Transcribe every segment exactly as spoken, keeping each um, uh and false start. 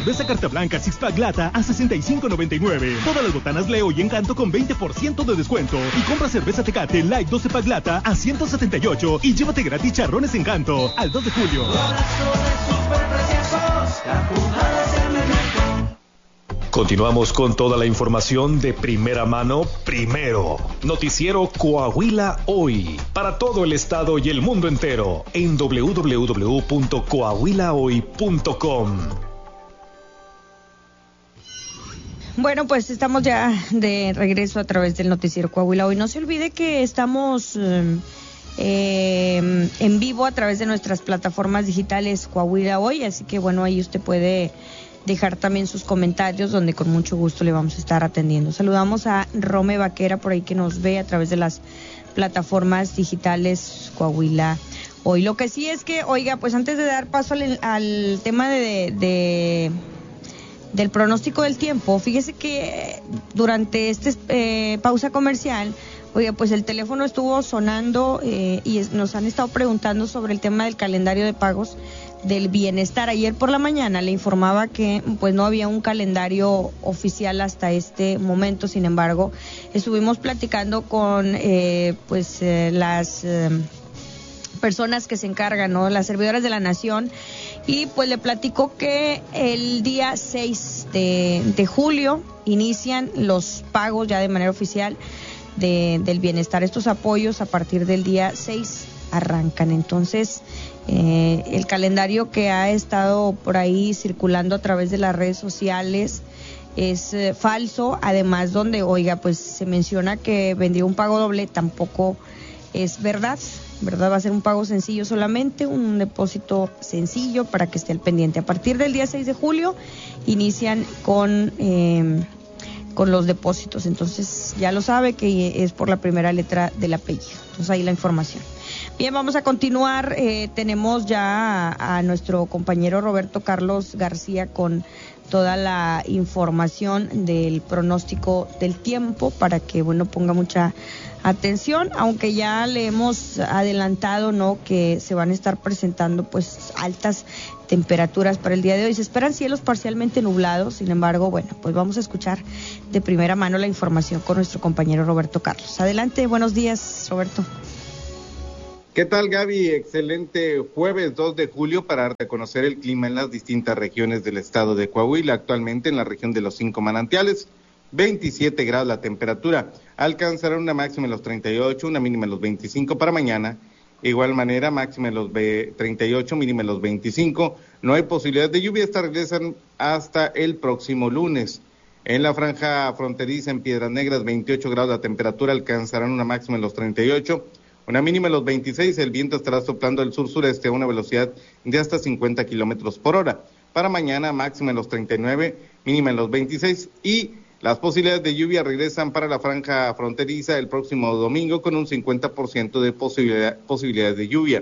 cerveza Carta Blanca Six Pack Lata a sesenta y cinco noventa y nueve. Todas las botanas Leo y Encanto con veinte por ciento de descuento. Y compra cerveza Tecate Light doce Pack Lata a ciento setenta y ocho y llévate gratis charrones Encanto al dos de julio. Continuamos con toda la información de primera mano, primero. Noticiero Coahuila Hoy, para todo el estado y el mundo entero, en doble u doble u doble u punto coahuila hoy punto com. Bueno, pues estamos ya de regreso a través del Noticiero Coahuila Hoy. No se olvide que estamos eh, eh, en vivo a través de nuestras plataformas digitales Coahuila Hoy, así que bueno, ahí usted puede dejar también sus comentarios, donde con mucho gusto le vamos a estar atendiendo. Saludamos a Rome Vaquera por ahí que nos ve a través de las plataformas digitales Coahuila Hoy. Lo que sí es que, oiga, pues antes de dar paso al, al tema de, de del pronóstico del tiempo, fíjese que durante esta eh, pausa comercial, oiga, pues el teléfono estuvo sonando eh, y es, nos han estado preguntando sobre el tema del calendario de pagos del bienestar. Ayer por la mañana le informaba que pues no había un calendario oficial hasta este momento. Sin embargo, estuvimos platicando con eh, pues eh, las eh, personas que se encargan, ¿no?, las servidoras de la nación, y pues le platico que el día seis de, de julio inician los pagos ya de manera oficial de, del bienestar. Estos apoyos a partir del día seis arrancan. Entonces, eh, el calendario que ha estado por ahí circulando a través de las redes sociales es eh, falso, además donde, oiga, pues se menciona que vendría un pago doble, tampoco es verdad, ¿verdad? Va a ser un pago sencillo solamente, un depósito sencillo para que esté al pendiente. A partir del día seis de julio inician con eh, con los depósitos, entonces ya lo sabe que es por la primera letra del apellido. Entonces ahí la información. Bien, vamos a continuar. Eh, tenemos ya a, a nuestro compañero Roberto Carlos García con toda la información del pronóstico del tiempo para que, bueno, ponga mucha atención, aunque ya le hemos adelantado, ¿no?, que se van a estar presentando pues altas temperaturas para el día de hoy. Se esperan cielos parcialmente nublados, sin embargo, bueno, pues vamos a escuchar de primera mano la información con nuestro compañero Roberto Carlos. Adelante, buenos días, Roberto. ¿Qué tal, Gaby? Excelente jueves dos de julio para darte a conocer el clima en las distintas regiones del estado de Coahuila. Actualmente en la región de los Cinco Manantiales, veintisiete grados la temperatura, alcanzará una máxima en los treinta y ocho, una mínima en los veinticinco para mañana. Igual manera, máxima en los treinta y ocho, mínima en los veinticinco. No hay posibilidad de lluvia, estas regresan hasta el próximo lunes. En la franja fronteriza en Piedras Negras, veintiocho grados la temperatura, alcanzarán una máxima en los treinta y ocho, una mínima en los veintiséis. El viento estará soplando del sur-sureste a una velocidad de hasta cincuenta kilómetros por hora. Para mañana, máxima en los treinta y nueve, mínima en los veintiséis, y las posibilidades de lluvia regresan para la franja fronteriza el próximo domingo con un cincuenta por ciento de posibilidad, posibilidades de lluvia.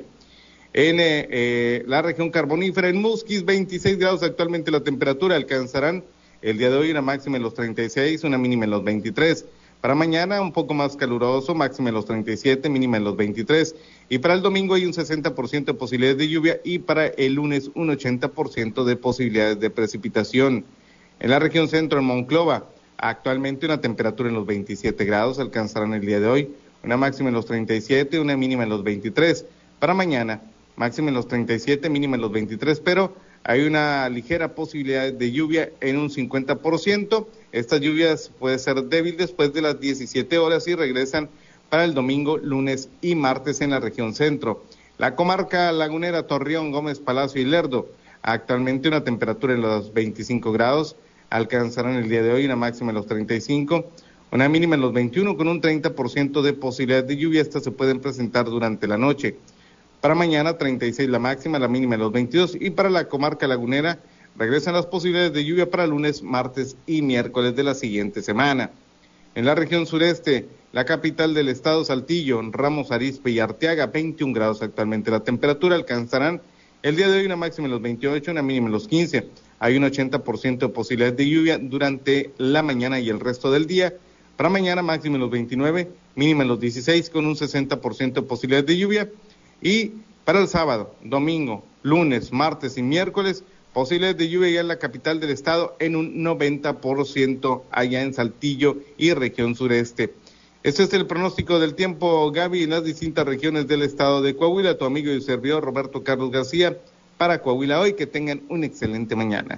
En eh, eh, la región carbonífera, en Musquis, veintiséis grados actualmente la temperatura, alcanzarán el día de hoy una máxima en los treinta y seis, una mínima en los veintitrés. Para mañana un poco más caluroso, máxima en los treinta y siete, mínima en los veintitrés. Y para el domingo hay un sesenta por ciento de posibilidades de lluvia y para el lunes un ochenta por ciento de posibilidades de precipitación. En la región centro, en Monclova, actualmente una temperatura en los veintisiete grados, alcanzarán el día de hoy una máxima en los treinta y siete, una mínima en los veintitrés. Para mañana, máxima en los treinta y siete, mínima en los veintitrés, pero hay una ligera posibilidad de lluvia en un cincuenta por ciento. Estas lluvias pueden ser débiles después de las diecisiete horas y regresan para el domingo, lunes y martes en la región centro. La comarca lagunera, Torreón, Gómez Palacio y Lerdo, actualmente una temperatura en los veinticinco grados, alcanzarán el día de hoy una máxima en los treinta y cinco, una mínima en los veintiuno con un treinta por ciento de posibilidad de lluvia. Estas se pueden presentar durante la noche. Para mañana treinta y seis la máxima, la mínima en los veintidós, y para la comarca lagunera regresan las posibilidades de lluvia para lunes, martes y miércoles de la siguiente semana. En la región sureste, la capital del estado, Saltillo, Ramos Arizpe y Arteaga, veintiún grados actualmente la temperatura, alcanzarán el día de hoy una máxima en los veintiocho, una mínima en los quince. Hay un ochenta por ciento de posibilidades de lluvia durante la mañana y el resto del día. Para mañana máxima en los veintinueve, mínima en los dieciséis con un sesenta por ciento de posibilidades de lluvia. Y para el sábado, domingo, lunes, martes y miércoles, Posibilidades de lluvia ya en la capital del estado en un noventa por ciento allá en Saltillo y región sureste. Este es el pronóstico del tiempo, Gaby, en las distintas regiones del estado de Coahuila. Tu amigo y servidor Roberto Carlos García para Coahuila Hoy. Que tengan una excelente mañana.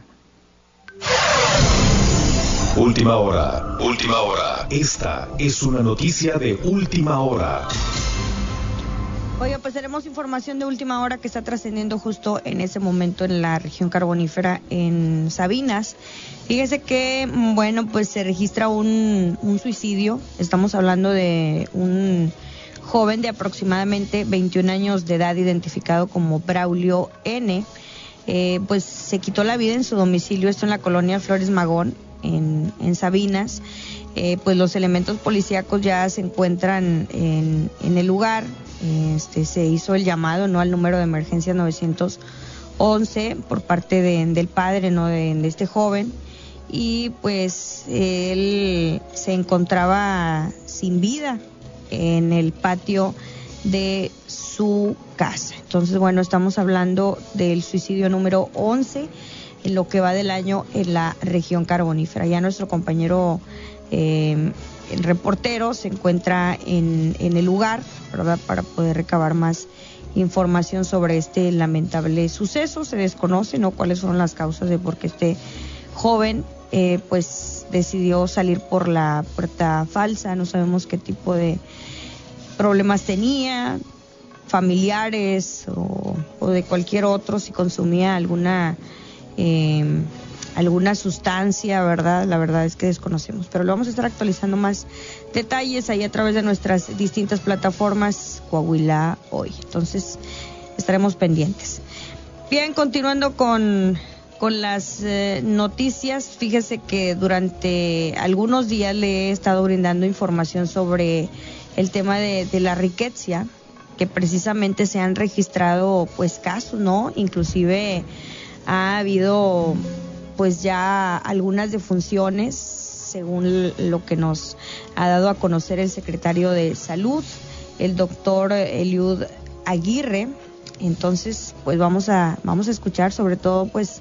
Última hora, última hora. Esta es una noticia de última hora. Oye, pues tenemos información de última hora que está trascendiendo justo en ese momento en la región carbonífera en Sabinas. Fíjese que, bueno, pues se registra un, un suicidio. Estamos hablando de un joven de aproximadamente veintiún años de edad identificado como Braulio N. Eh, pues se quitó la vida en su domicilio, esto en la colonia Flores Magón, en, en Sabinas. Eh, pues los elementos policíacos ya se encuentran en, en el lugar. Este, se hizo el llamado, ¿no?, al número de emergencia nueve once por parte de, del padre, ¿no?, de, de este joven, y pues él se encontraba sin vida en el patio de su casa. Entonces, bueno, estamos hablando del suicidio número once en lo que va del año en la región carbonífera. Ya nuestro compañero eh, el reportero se encuentra en, en el lugar, ¿verdad?, para poder recabar más información sobre este lamentable suceso. Se desconoce, ¿no?, cuáles son las causas de por qué este joven eh, pues decidió salir por la puerta falsa. No sabemos qué tipo de problemas tenía, familiares o, o de cualquier otro, si consumía alguna eh, alguna sustancia, ¿verdad? La verdad es que desconocemos, pero lo vamos a estar actualizando más detalles ahí a través de nuestras distintas plataformas Coahuila Hoy. Entonces, estaremos pendientes. Bien, continuando con, con las eh, noticias, fíjese que durante algunos días le he estado brindando información sobre el tema de, de la riqueza, que precisamente se han registrado pues casos, ¿no? Inclusive ha habido pues ya algunas defunciones, según lo que nos ha dado a conocer el secretario de Salud, el doctor Eliud Aguirre. Entonces, pues vamos a vamos a escuchar, sobre todo, pues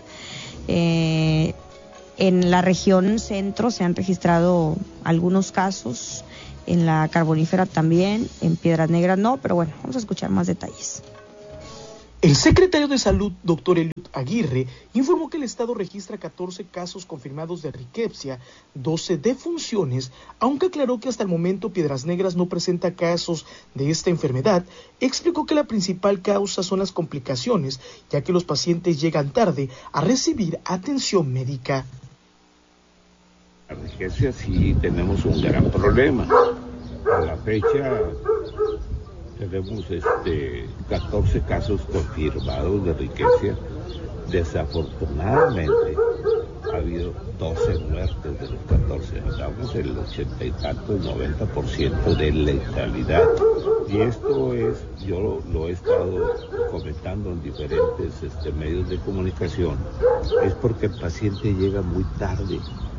eh, en la región centro se han registrado algunos casos, en la carbonífera también, en Piedras Negras no, pero bueno, vamos a escuchar más detalles. El secretario de Salud, doctor Eliud Aguirre, informó que el estado registra catorce casos confirmados de riqueza, doce defunciones, aunque aclaró que hasta el momento Piedras Negras no presenta casos de esta enfermedad. Explicó que la principal causa son las complicaciones, ya que los pacientes llegan tarde a recibir atención médica. La riqueza sí tenemos un gran problema. A la fecha tenemos este catorce casos confirmados de riqueza. Desafortunadamente ha habido doce muertes de los catorce. Estamos en el ochenta y tanto, el noventa por ciento de letalidad. Y esto es, yo lo, lo he estado comentando en diferentes este, medios de comunicación, es porque el paciente llega muy tarde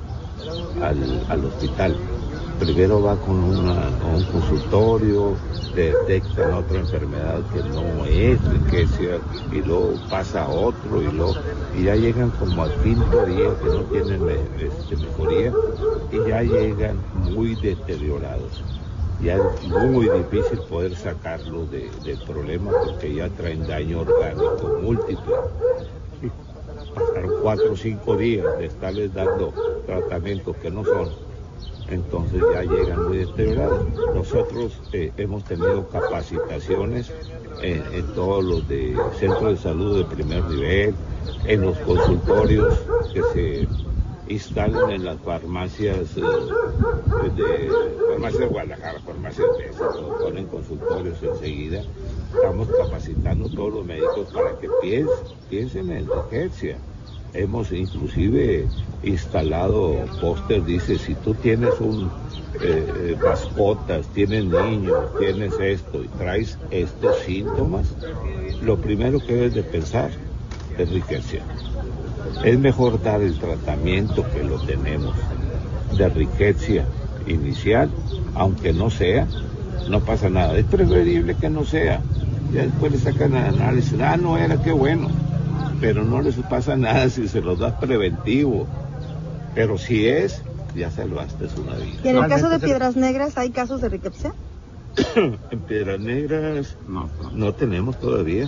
al, al hospital. Primero va con una, a un consultorio, detectan otra enfermedad que no es riqueza, y luego pasa a otro, y luego y ya llegan como al quinto día que no tienen este, mejoría, y ya llegan muy deteriorados. Ya es muy difícil poder sacarlos de, del problema porque ya traen daño orgánico múltiple. Sí, pasaron cuatro o cinco días de estarles dando tratamientos que no son. Entonces ya llegan muy deteriorados. Nosotros eh, hemos tenido capacitaciones en, en todos los de centros de salud de primer nivel, en los consultorios que se instalan en las farmacias eh, de farmacias de Guadalajara, farmacias de esas, nos ponen consultorios enseguida. Estamos capacitando a todos los médicos para que piensen, piensen en riqueza. Hemos inclusive instalado póster, dice, si tú tienes un eh, mascotas, tienes niños, tienes esto y traes estos síntomas, lo primero que debes de pensar es riqueza. Es mejor dar el tratamiento que lo tenemos de riqueza inicial, aunque no sea, no pasa nada. Es preferible que no sea. Ya después le sacan el análisis, ah, no era, qué bueno. pero no les pasa nada si se los das preventivo. Pero si es, ya salvaste una vida. ¿Y en el caso de Piedras Negras hay casos de riquepsia? En Piedras Negras no, no, no tenemos todavía.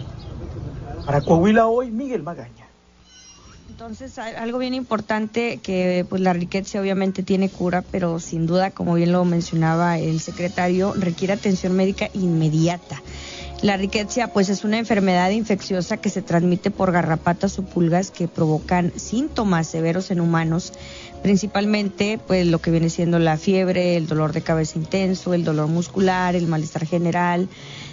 Para Coahuila Hoy, Miguel Magaña. Entonces, algo bien importante, que pues la riqueza obviamente tiene cura, pero sin duda, como bien lo mencionaba el secretario, requiere atención médica inmediata. La riqueza pues es una enfermedad infecciosa que se transmite por garrapatas o pulgas que provocan síntomas severos en humanos, principalmente pues lo que viene siendo la fiebre, el dolor de cabeza intenso, el dolor muscular, el malestar general,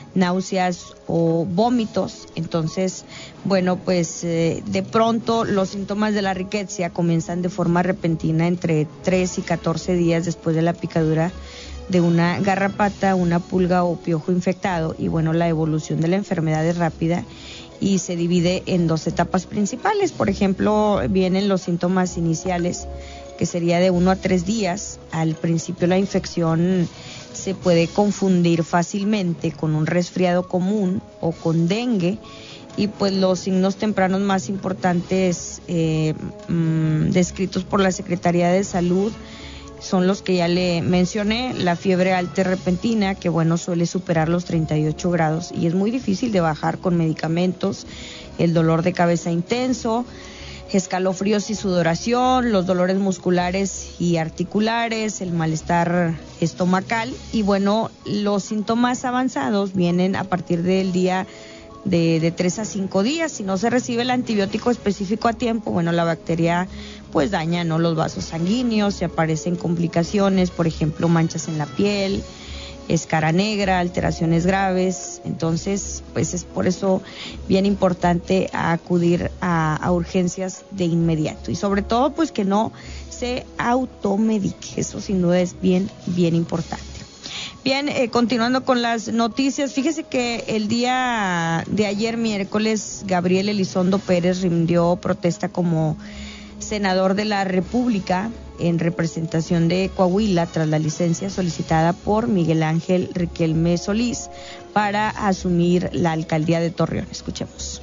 náuseas o vómitos. Entonces, bueno, pues eh, de pronto los síntomas de la riqueza comienzan de forma repentina entre tres y catorce días después de la picadura de una garrapata, una pulga o piojo infectado, y bueno, la evolución de la enfermedad es rápida y se divide en dos etapas principales. Por ejemplo, vienen los síntomas iniciales, que sería de uno a tres días. Al principio la infección se puede confundir fácilmente con un resfriado común o con dengue, y pues los signos tempranos más importantes eh, mmm, descritos por la Secretaría de Salud son los que ya le mencioné: la fiebre alta y repentina, que bueno, suele superar los treinta y ocho grados y es muy difícil de bajar con medicamentos; el dolor de cabeza intenso, escalofríos y sudoración, los dolores musculares y articulares, el malestar estomacal, y bueno, los síntomas avanzados vienen a partir del día de, de tres a cinco días. Si no se recibe el antibiótico específico a tiempo, bueno, la bacteria pues daña, ¿no?, los vasos sanguíneos, se aparecen complicaciones, por ejemplo, manchas en la piel, escara negra, alteraciones graves. Entonces, pues es por eso bien importante acudir a, a urgencias de inmediato, y sobre todo pues que no se automedique. Eso sin duda es bien, bien importante. Bien, eh, continuando con las noticias, fíjese que el día de ayer, miércoles, Gabriel Elizondo Pérez rindió protesta como senador de la República en representación de Coahuila tras la licencia solicitada por Miguel Ángel Riquelme Solís para asumir la alcaldía de Torreón. Escuchemos.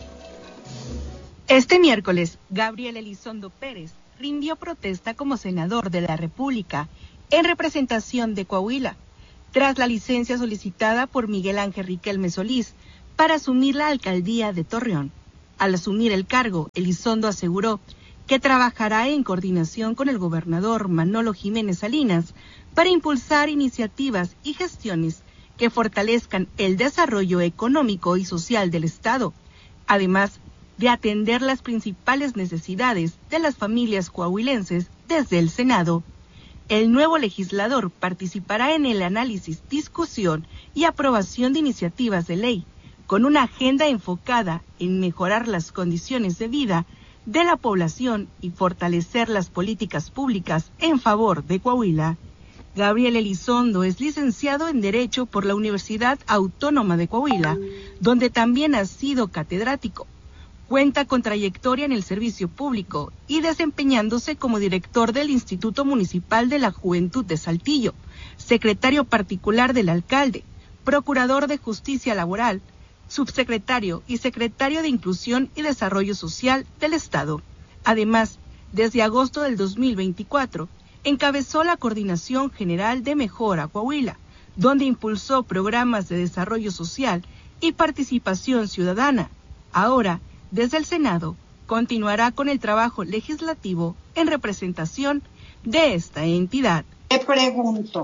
Este miércoles, Gabriel Elizondo Pérez rindió protesta como senador de la República en representación de Coahuila tras la licencia solicitada por Miguel Ángel Riquelme Solís para asumir la alcaldía de Torreón. Al asumir el cargo, Elizondo aseguró que trabajará en coordinación con el gobernador Manolo Jiménez Salinas para impulsar iniciativas y gestiones que fortalezcan el desarrollo económico y social del Estado, además de atender las principales necesidades de las familias coahuilenses desde el Senado. El nuevo legislador participará en el análisis, discusión y aprobación de iniciativas de ley, con una agenda enfocada en mejorar las condiciones de vida de la población y fortalecer las políticas públicas en favor de Coahuila. Gabriel Elizondo es licenciado en Derecho por la Universidad Autónoma de Coahuila, donde también ha sido catedrático. Cuenta con trayectoria en el servicio público y desempeñándose como director del Instituto Municipal de la Juventud de Saltillo, secretario particular del alcalde, procurador de Justicia Laboral, subsecretario y secretario de Inclusión y Desarrollo Social del Estado. Además, desde agosto del dos mil veinticuatro, encabezó la Coordinación General de Mejora Coahuila, donde impulsó programas de desarrollo social y participación ciudadana. Ahora, desde el Senado, continuará con el trabajo legislativo en representación de esta entidad. Te pregunto,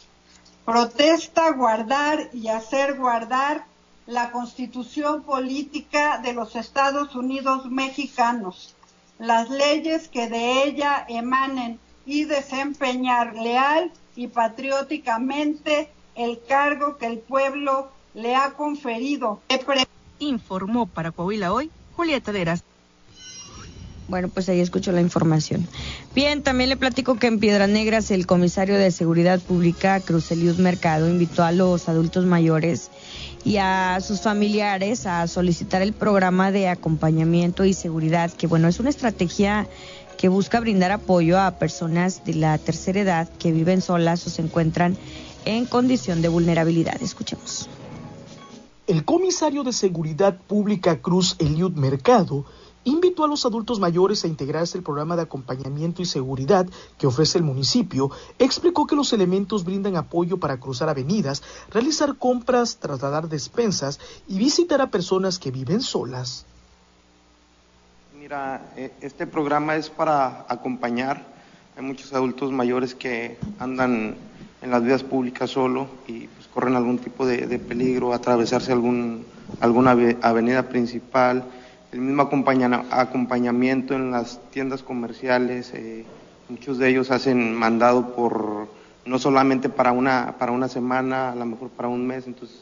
¿protesta guardar y hacer guardar la Constitución Política de los Estados Unidos Mexicanos, las leyes que de ella emanen, y desempeñar leal y patrióticamente el cargo que el pueblo le ha conferido? Informó para Coahuila Hoy, Julieta Deras. Bueno, pues ahí escucho la información. Bien, también le platico que en Piedras Negras el comisario de Seguridad Pública, Cruz Eliud Mercado, invitó a los adultos mayores y a sus familiares a solicitar el programa de acompañamiento y seguridad, que bueno, es una estrategia que busca brindar apoyo a personas de la tercera edad que viven solas o se encuentran en condición de vulnerabilidad. Escuchemos. El comisario de Seguridad Pública, Cruz Eliud Mercado, invitó a los adultos mayores a integrarse al programa de acompañamiento y seguridad que ofrece el municipio. Explicó que los elementos brindan apoyo para cruzar avenidas, realizar compras, trasladar despensas y visitar a personas que viven solas. Mira, este programa es para acompañar. Hay muchos adultos mayores que andan en las vías públicas solo y pues corren algún tipo de, de peligro, atravesarse algún, alguna avenida principal, el mismo acompaña, acompañamiento en las tiendas comerciales, eh, muchos de ellos hacen mandado por, no solamente para una, para una semana, a lo mejor para un mes, entonces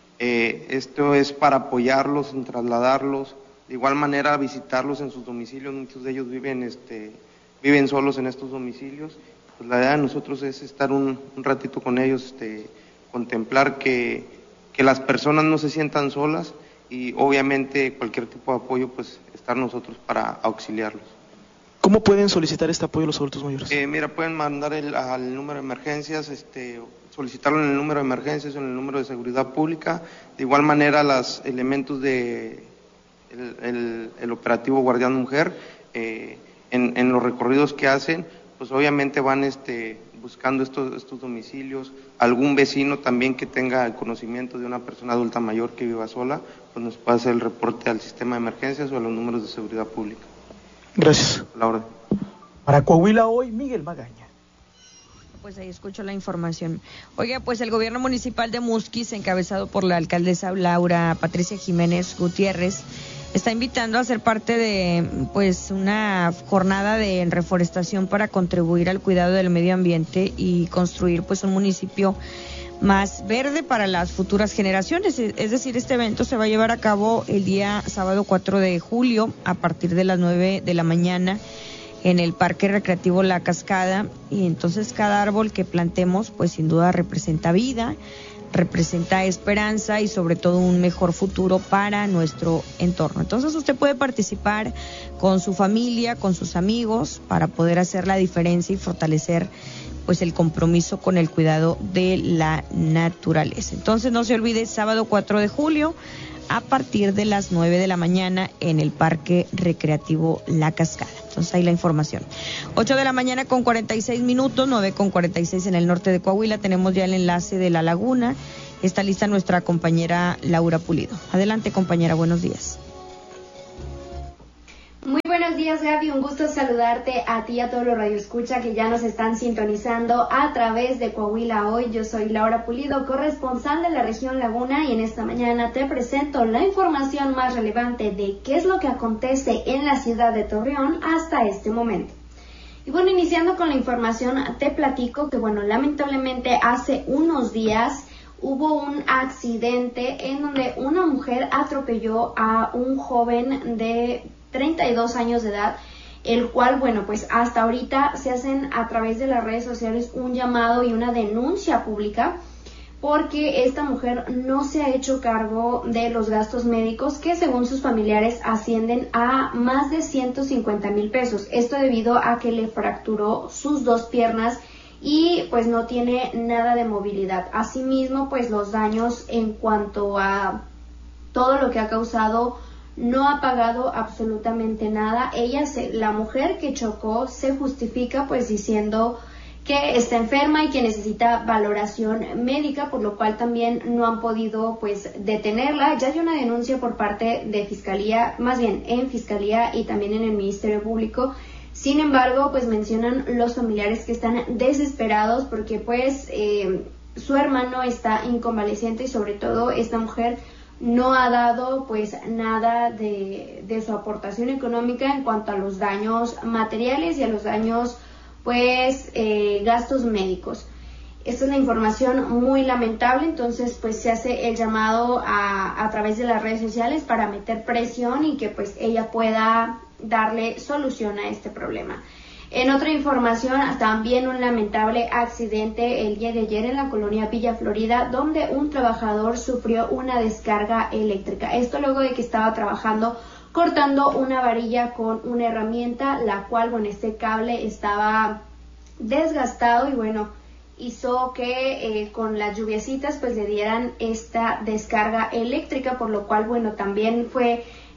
eh, esto es para apoyarlos, en trasladarlos, de igual manera visitarlos en sus domicilios, muchos de ellos viven, este, viven solos en estos domicilios. Pues la idea de nosotros es estar un, un ratito con ellos, este, contemplar que, que las personas no se sientan solas y obviamente cualquier tipo de apoyo, pues estar nosotros para auxiliarlos. ¿Cómo pueden solicitar este apoyo los adultos mayores? Eh, mira, pueden mandar el, al número de emergencias, este, solicitarlo en el número de emergencias o en el número de seguridad pública. De igual manera, los elementos de el, el, el operativo Guardián Mujer, eh, en, en los recorridos que hacen, pues obviamente van este, buscando estos, estos domicilios, algún vecino también que tenga el conocimiento de una persona adulta mayor que viva sola, pues nos puede hacer el reporte al sistema de emergencias o a los números de seguridad pública. Gracias. La orden. Para Coahuila Hoy, Miguel Magaña. Pues ahí escucho la información. Oiga, pues el gobierno municipal de Musquis, encabezado por la alcaldesa Laura Patricia Jiménez Gutiérrez, está invitando a ser parte de pues una jornada de reforestación para contribuir al cuidado del medio ambiente y construir pues un municipio más verde para las futuras generaciones. Es decir, este evento se va a llevar a cabo el día sábado cuatro de julio a partir de las nueve de la mañana en el Parque Recreativo La Cascada, y entonces cada árbol que plantemos pues sin duda representa vida, representa esperanza y sobre todo un mejor futuro para nuestro entorno. Entonces usted puede participar con su familia, con sus amigos, para poder hacer la diferencia y fortalecer pues el compromiso con el cuidado de la naturaleza. Entonces no se olvide, sábado cuatro de julio a partir de las nueve de la mañana en el Parque Recreativo La Cascada. Entonces ahí la información. ocho de la mañana con cuarenta y seis minutos, nueve con cuarenta y seis en el norte de Coahuila. Tenemos ya el enlace de La Laguna. Está lista nuestra compañera Laura Pulido. Adelante, compañera, buenos días. Muy buenos días, Gaby, un gusto saludarte a ti y a todos los radioescucha que ya nos están sintonizando a través de Coahuila Hoy. Yo soy Laura Pulido, corresponsal de la región Laguna, y en esta mañana te presento la información más relevante de qué es lo que acontece en la ciudad de Torreón hasta este momento. Y bueno, iniciando con la información, te platico que bueno, lamentablemente hace unos días hubo un accidente en donde una mujer atropelló a un joven de treinta y dos años de edad, el cual, bueno, pues hasta ahorita se hacen a través de las redes sociales un llamado y una denuncia pública porque esta mujer no se ha hecho cargo de los gastos médicos que según sus familiares ascienden a más de ciento cincuenta mil pesos. Esto debido a que le fracturó sus dos piernas y pues no tiene nada de movilidad. Asimismo, pues los daños en cuanto a todo lo que ha causado, no ha pagado absolutamente nada. Ella, se, la mujer que chocó, se justifica pues diciendo que está enferma y que necesita valoración médica, por lo cual también no han podido pues detenerla. Ya hay una denuncia por parte de Fiscalía, más bien en Fiscalía y también en el Ministerio Público. Sin embargo, pues mencionan los familiares que están desesperados porque pues eh, su hermano está inconvaleciente y sobre todo esta mujer no ha dado pues nada de, de su aportación económica en cuanto a los daños materiales y a los daños pues eh, gastos médicos. Esta es la información muy lamentable, entonces pues se hace el llamado a, a través de las redes sociales para meter presión y que pues ella pueda darle solución a este problema. En otra información, también un lamentable accidente el día de ayer en la colonia Villa Florida, donde un trabajador sufrió una descarga eléctrica. Esto luego de que estaba trabajando cortando una varilla con una herramienta, la cual, bueno, este cable estaba desgastado y bueno, hizo que eh, con las lluviecitas pues le dieran esta descarga eléctrica, por lo cual, bueno, también fue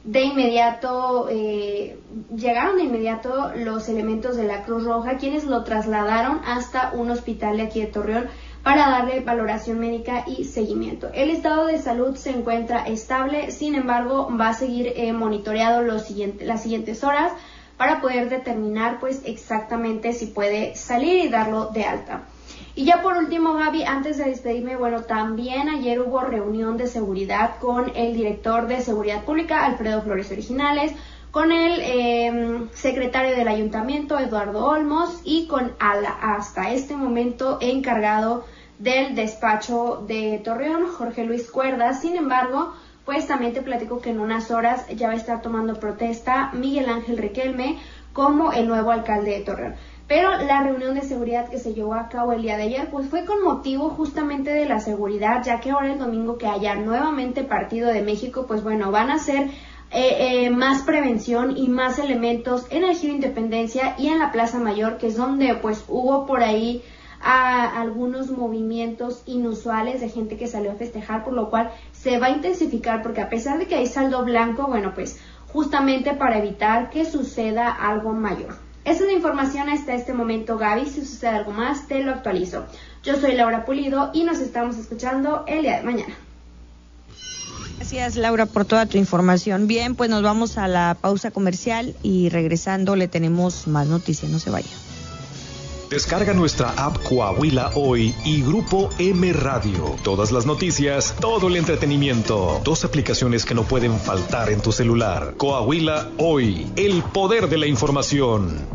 de inmediato, eh, llegaron de inmediato los elementos de la Cruz Roja, quienes lo trasladaron hasta un hospital de aquí de Torreón para darle valoración médica y seguimiento. El estado de salud se encuentra estable, sin embargo, va a seguir eh, monitoreado los siguiente, las siguientes horas para poder determinar pues exactamente si puede salir y darlo de alta. Y ya por último, Gaby, antes de despedirme, bueno, también ayer hubo reunión de seguridad con el director de Seguridad Pública, Alfredo Flores Originales, con el eh, secretario del ayuntamiento, Eduardo Olmos, y con al hasta este momento encargado del despacho de Torreón, Jorge Luis Cuerdas. Sin embargo, pues también te platico que en unas horas ya va a estar tomando protesta Miguel Ángel Riquelme como el nuevo alcalde de Torreón. Pero la reunión de seguridad que se llevó a cabo el día de ayer, pues fue con motivo justamente de la seguridad, ya que ahora el domingo que haya nuevamente partido de México, pues bueno, van a hacer eh, eh, más prevención y más elementos en el Giro Independencia y en la Plaza Mayor, que es donde pues hubo por ahí a algunos movimientos inusuales de gente que salió a festejar, por lo cual se va a intensificar, porque a pesar de que hay saldo blanco, bueno, pues justamente para evitar que suceda algo mayor. Esa es la información hasta este momento, Gaby. Si sucede algo más, te lo actualizo. Yo soy Laura Pulido y nos estamos escuchando el día de mañana. Gracias, Laura, por toda tu información. Bien, pues nos vamos a la pausa comercial y regresando le tenemos más noticias. No se vaya. Descarga nuestra app Coahuila Hoy y Grupo M Radio. Todas las noticias, todo el entretenimiento. Dos aplicaciones que no pueden faltar en tu celular. Coahuila Hoy, el poder de la información.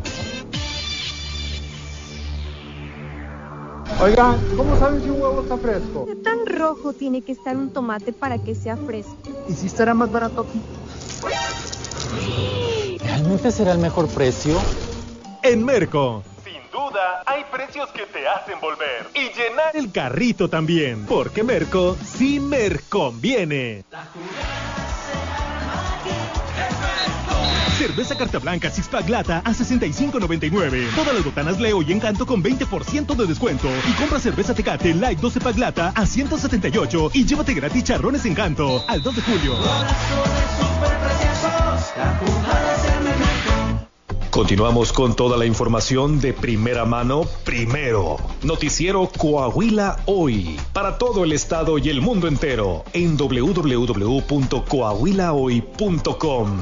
Oigan, ¿cómo saben si un huevo está fresco? ¿Qué tan rojo tiene que estar un tomate para que sea fresco? ¿Y si estará más barato aquí? ¿Realmente será el mejor precio? En Merco. Duda, hay precios que te hacen volver y llenar el carrito también, porque Merco sí Merconviene. Cerveza Carta Blanca Six Pack Lata a sesenta y cinco noventa y nueve. Todas las botanas Leo y Encanto con veinte por ciento de descuento. Y compra cerveza Tecate Light doce Pack Lata a ciento setenta y ocho y llévate gratis charrones Encanto al dos de julio. Continuamos con toda la información de primera mano, primero. Noticiero Coahuila Hoy, para todo el estado y el mundo entero, en doble u doble u doble u punto coahuila hoy punto com.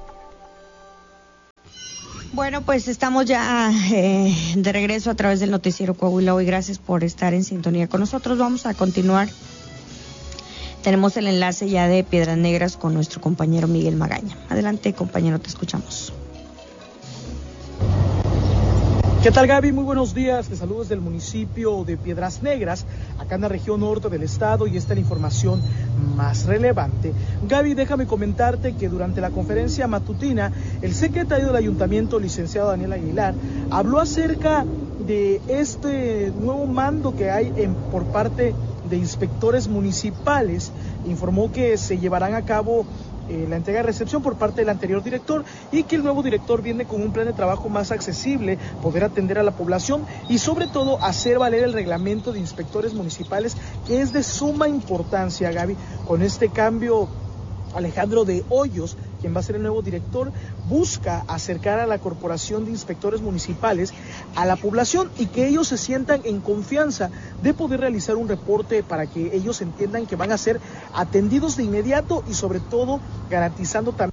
Bueno, pues estamos ya eh, de regreso a través del noticiero Coahuila Hoy. Gracias por estar en sintonía con nosotros. Vamos a continuar. Tenemos el enlace ya de Piedras Negras con nuestro compañero Miguel Magaña. Adelante, compañero, te escuchamos. ¿Qué tal, Gaby? Muy buenos días. Te saludo desde el municipio de Piedras Negras, acá en la región norte del estado, y esta es la información más relevante. Gaby, déjame comentarte que durante la conferencia matutina, el secretario del ayuntamiento, licenciado Daniel Aguilar, habló acerca de este nuevo mando que hay en, por parte de inspectores municipales. Informó que se llevarán a cabo Eh, la entrega de recepción por parte del anterior director y que el nuevo director viene con un plan de trabajo más accesible, poder atender a la población y sobre todo hacer valer el reglamento de inspectores municipales, que es de suma importancia, Gaby. Con este cambio, Alejandro de Hoyos, quien va a ser el nuevo director, busca acercar a la corporación de inspectores municipales a la población y que ellos se sientan en confianza de poder realizar un reporte para que ellos entiendan que van a ser atendidos de inmediato y sobre todo garantizando también